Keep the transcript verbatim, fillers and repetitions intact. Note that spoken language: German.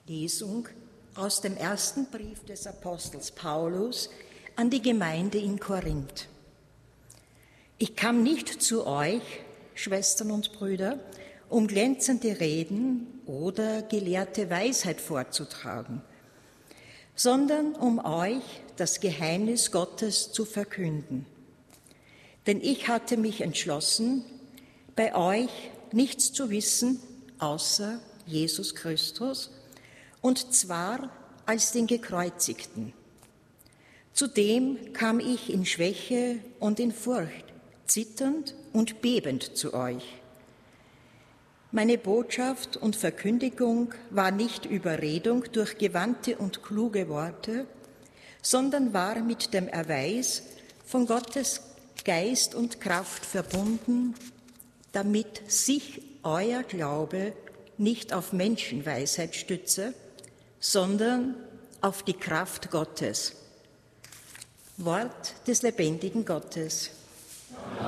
Lesung aus dem ersten Brief des Apostels Paulus an die Gemeinde in Korinth. Ich kam nicht zu euch, Schwestern und Brüder, um glänzende Reden oder gelehrte Weisheit vorzutragen, sondern um euch das Geheimnis Gottes zu verkünden. Denn ich hatte mich entschlossen, bei euch nichts zu wissen, außer Jesus Christus, und zwar als den Gekreuzigten. Zudem kam ich in Schwäche und in Furcht, zitternd und bebend zu euch. Meine Botschaft und Verkündigung war nicht Überredung durch gewandte und kluge Worte, sondern war mit dem Erweis von Gottes Geist und Kraft verbunden, damit sich euer Glaube nicht auf Menschenweisheit stütze, sondern auf die Kraft Gottes. Wort des lebendigen Gottes.